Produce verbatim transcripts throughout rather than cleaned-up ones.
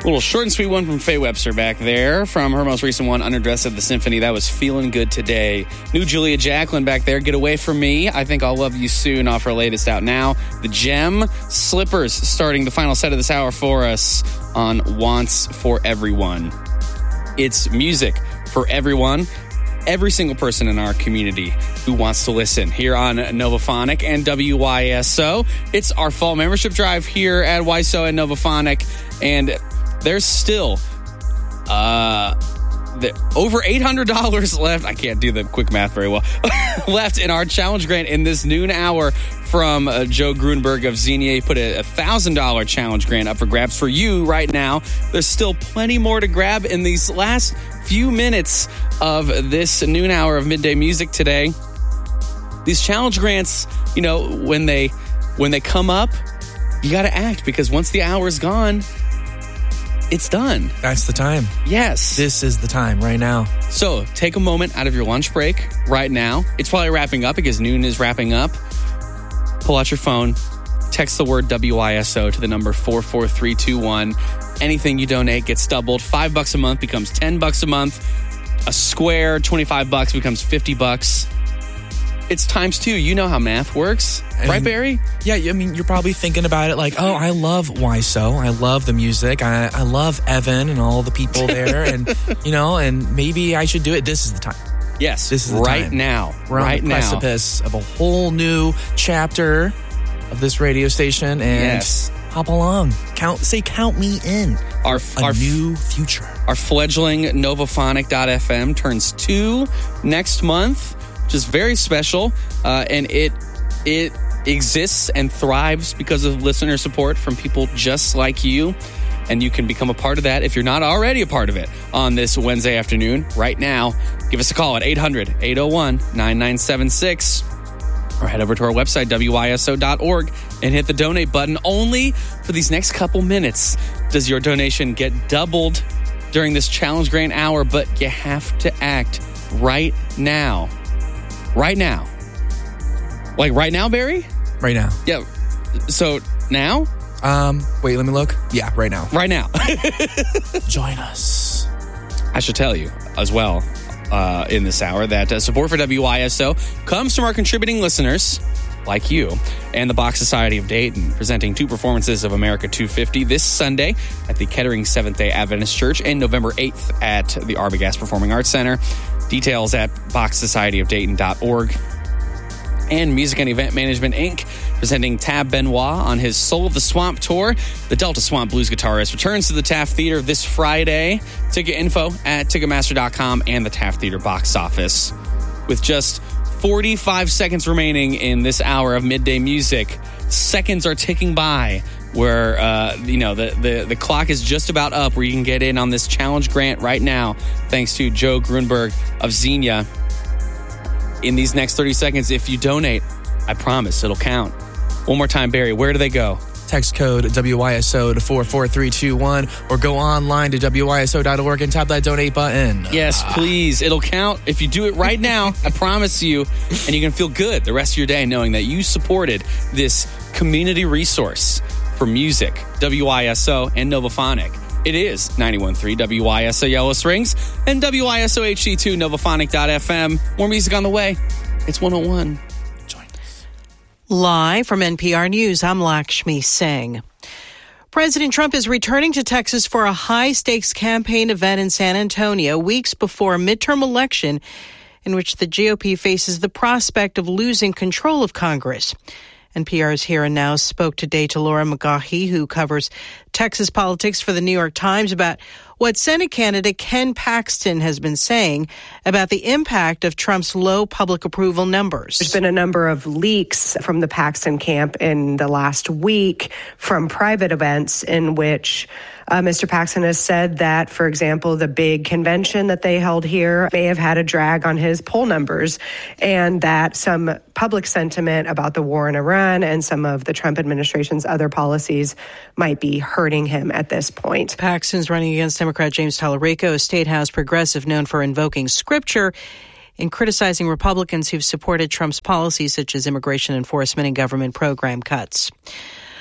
little short and sweet one from Faye Webster back there from her most recent one, Underdressed at the Symphony. That was Feeling Good Today. New Julia Jacqueline back there, Get Away From Me. I Think I'll Love You Soon off her latest out now. The Gem, Slippers, starting the final set of this hour for us on Wants for Everyone. It's music for everyone. Every single person in our community who wants to listen here on Novaphonic and W Y S O. It's our fall membership drive here at Y S O and Novaphonic, and there's still uh, the, over eight hundred dollars left. I can't do the quick math very well. left in our challenge grant in this noon hour from uh, Joe Grunberg of Xenia. He put a one thousand dollars challenge grant up for grabs for you right now. There's still plenty more to grab in these last few minutes of this noon hour of Midday Music today. These challenge grants, you know, when they when they come up, you got to act, because once the hour is gone, it's done. That's the time. Yes. This is the time right now. So take a moment out of your lunch break right now. It's probably wrapping up because noon is wrapping up. Pull out your phone, text the word W I S O to the number four four three two one. Anything you donate gets doubled. Five bucks a month becomes ten bucks a month. A square, twenty-five bucks becomes fifty bucks. It's times two. You know how math works. And right, Barry? Yeah, I mean, you're probably thinking about it like, oh, I love Y S O. I love the music. I, I love Evan and all the people there. and, you know, and maybe I should do it. This is the time. Yes. This is the right time. now. We're on right the now. precipice of a whole new chapter of this radio station. And yes. hop along. Count. Say, count me in. Our, a our new future. Our fledgling Novaphonic dot f m turns two next month, which is very special. Uh, and it it exists and thrives because of listener support from people just like you. And you can become a part of that if you're not already a part of it on this Wednesday afternoon. Right now, give us a call at eight hundred, eight oh one, nine nine seven six. Or head over to our website, W Y S O dot org, and hit the donate button. Only for these next couple minutes does your donation get doubled during this challenge grant hour, but you have to act right now. Right now. Like right now, Barry? Right now. Yeah. So now? Um, wait, let me look. Yeah, right now. Right now. Join us. I should tell you as well. Uh, in this hour that uh, support for W Y S O comes from our contributing listeners like you and the Bach Society of Dayton, presenting two performances of America two fifty this Sunday at the Kettering Seventh-day Adventist Church and November eighth at the Arbogast Performing Arts Center. Details at bach society of dayton dot org. And Music and Event Management, Incorporated, presenting Tab Benoit on his Soul of the Swamp tour. The Delta Swamp blues guitarist returns to the Taft Theater this Friday. Ticket info at ticketmaster dot com and the Taft Theater box office. With just forty-five seconds remaining in this hour of Midday Music, seconds are ticking by where, uh, you know, the, the, the clock is just about up where you can get in on this challenge grant right now, thanks to Joe Grunberg of Xenia. In these next thirty seconds, if you donate, I promise it'll count. One more time, Barry, where do they go? Text code W Y S O to four four three two one or go online to W Y S O dot org and tap that donate button. Yes, please. It'll count if you do it right now. I promise you. And you can feel good the rest of your day knowing that you supported this community resource for music, W Y S O and Novaphonic. It is ninety-one point three W Y S O Yellow Springs and W Y S O H D two Novaphonic dot f m. More music on the way. It's one oh one. Join us. Live from N P R News, I'm Lakshmi Singh. President Trump is returning to Texas for a high-stakes campaign event in San Antonio weeks before a midterm election in which the G O P faces the prospect of losing control of Congress. N P R's Here and Now spoke today to Laura McGaughy, who covers Texas politics for the New York Times, about what Senate candidate Ken Paxton has been saying about the impact of Trump's low public approval numbers. There's been a number of leaks from the Paxton camp in the last week from private events in which Uh, Mister Paxton has said that, for example, the big convention that they held here may have had a drag on his poll numbers, and that some public sentiment about the war in Iran and some of the Trump administration's other policies might be hurting him at this point. Paxton's running against Democrat James Tallarico, a state house progressive known for invoking scripture in criticizing Republicans who've supported Trump's policies such as immigration enforcement and government program cuts.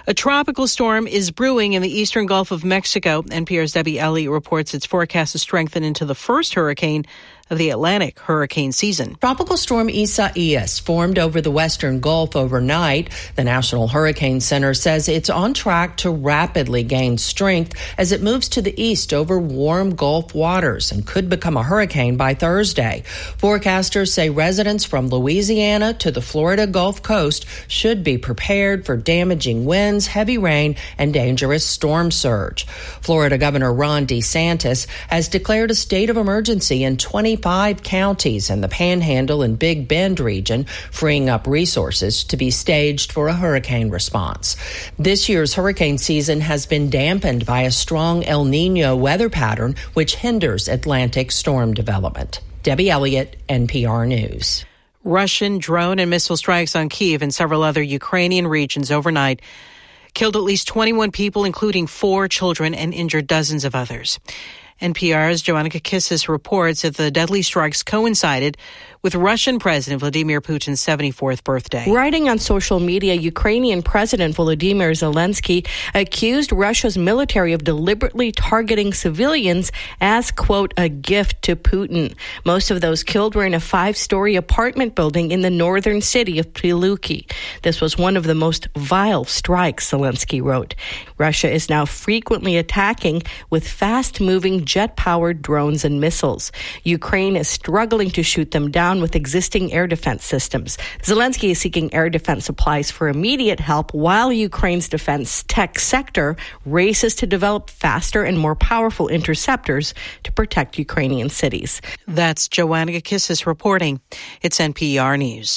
A tropical storm is brewing in the eastern Gulf of Mexico. N P R's Debbie Elliott reports its forecast to strengthen into the first hurricane of the Atlantic hurricane season. Tropical storm Isaias formed over the western Gulf overnight. The National Hurricane Center says it's on track to rapidly gain strength as it moves to the east over warm Gulf waters and could become a hurricane by Thursday. Forecasters say residents from Louisiana to the Florida Gulf Coast should be prepared for damaging winds, heavy rain, and dangerous storm surge. Florida Governor Ron DeSantis has declared a state of emergency in twenty-five counties in the Panhandle and Big Bend region, freeing up resources to be staged for a hurricane response. This year's hurricane season has been dampened by a strong El Nino weather pattern, which hinders Atlantic storm development. Debbie Elliott, N P R News. Russian drone and missile strikes on Kyiv and several other Ukrainian regions overnight killed at least twenty-one people, including four children, and injured dozens of others. N P R's Joanna Kakissis reports that the deadly strikes coincided with Russian President Vladimir Putin's seventy-fourth birthday. Writing on social media, Ukrainian President Volodymyr Zelensky accused Russia's military of deliberately targeting civilians as, quote, a gift to Putin. Most of those killed were in a five-story apartment building in the northern city of Prilukki. This was one of the most vile strikes, Zelensky wrote. Russia is now frequently attacking with fast-moving jet-powered drones and missiles. Ukraine is struggling to shoot them down with existing air defense systems. Zelensky is seeking air defense supplies for immediate help while Ukraine's defense tech sector races to develop faster and more powerful interceptors to protect Ukrainian cities. That's Joanna Kakissis reporting. It's N P R News.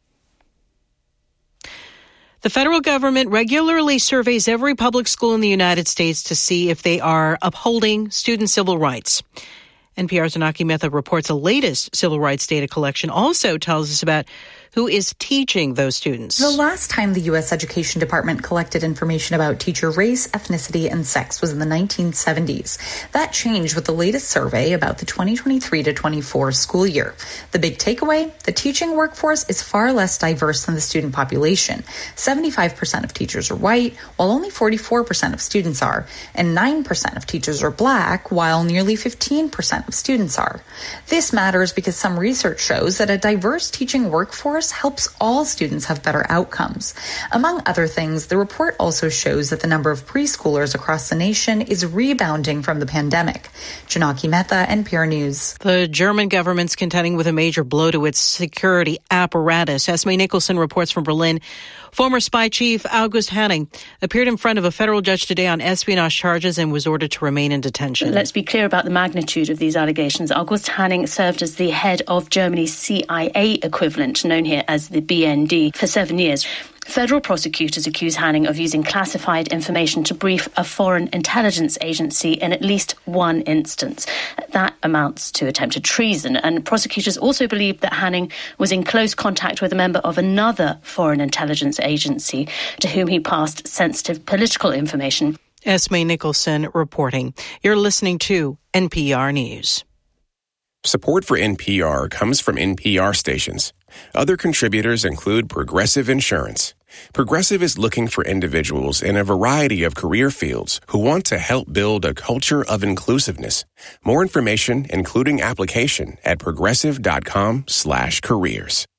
The federal government regularly surveys every public school in the United States to see if they are upholding student civil rights. N P R's Anaki Mehta reports the latest civil rights data collection also tells us about who is teaching those students. The last time the U S Education Department collected information about teacher race, ethnicity, and sex was in the nineteen seventies. That changed with the latest survey about the twenty twenty-three to twenty-four school year. The big takeaway, the teaching workforce is far less diverse than the student population. seventy-five percent of teachers are white, while only forty-four percent of students are, and nine percent of teachers are black, while nearly fifteen percent of students are. This matters because some research shows that a diverse teaching workforce helps all students have better outcomes. Among other things, the report also shows that the number of preschoolers across the nation is rebounding from the pandemic. Janaki Mehta, N P R News. The German government's contending with a major blow to its security apparatus. Esme Nicholson reports from Berlin. Former spy chief August Hanning appeared in front of a federal judge today on espionage charges and was ordered to remain in detention. Let's be clear about the magnitude of these allegations. August Hanning served as the head of Germany's C I A equivalent, known here as the B N D, for seven years. Federal prosecutors accuse Hanning of using classified information to brief a foreign intelligence agency in at least one instance. That amounts to attempted treason, and prosecutors also believe that Hanning was in close contact with a member of another foreign intelligence agency to whom he passed sensitive political information. Esme Nicholson reporting. You're listening to N P R News. Support for N P R comes from N P R stations. Other contributors include Progressive Insurance. Progressive is looking for individuals in a variety of career fields who want to help build a culture of inclusiveness. More information, including application, at progressive.com slash careers.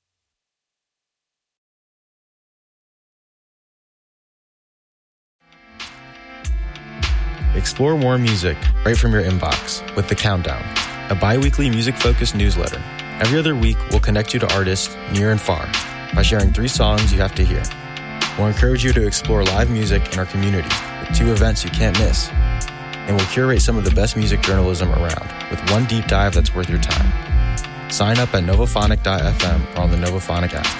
Explore more music right from your inbox with The Countdown, a bi-weekly music-focused newsletter. Every other week, we'll connect you to artists near and far by sharing three songs you have to hear. We'll encourage you to explore live music in our community with two events you can't miss. And we'll curate some of the best music journalism around with one deep dive that's worth your time. Sign up at novophonic dot f m or on the Novophonic app.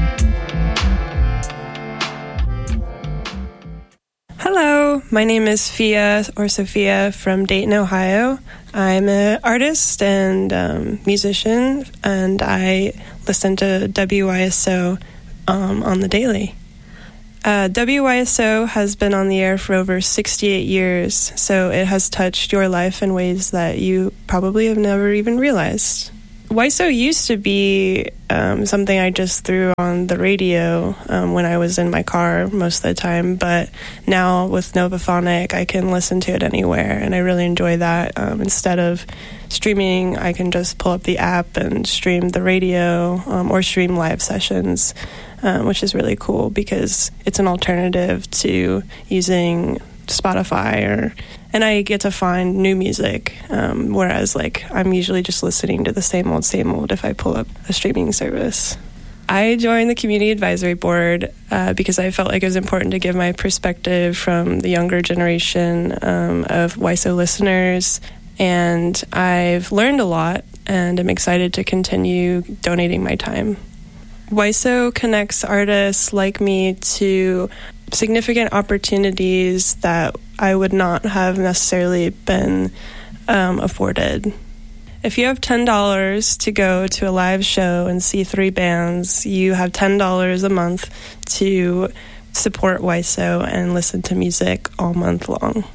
Hello, my name is Fia or Sophia from Dayton, Ohio. I'm an artist and um, musician, and I listen to W Y S O um, on the daily. Uh, W Y S O has been on the air for over sixty-eight years, so it has touched your life in ways that you probably have never even realized. Y S O used to be um, something I just threw on the radio um, when I was in my car most of the time, but now with Novaphonic, I can listen to it anywhere, and I really enjoy that. Um, instead of streaming, I can just pull up the app and stream the radio um, or stream live sessions, um, which is really cool because it's an alternative to using Spotify, or and I get to find new music, um, whereas like I'm usually just listening to the same old same old if I pull up a streaming service. I joined the community advisory board uh, because I felt like it was important to give my perspective from the younger generation um, of Y S O listeners, and I've learned a lot, and I'm excited to continue donating my time. Y S O connects artists like me to significant opportunities that I would not have necessarily been um, afforded. If you have ten dollars to go to a live show and see three bands, you have ten dollars a month to support Y S O and listen to music all month long.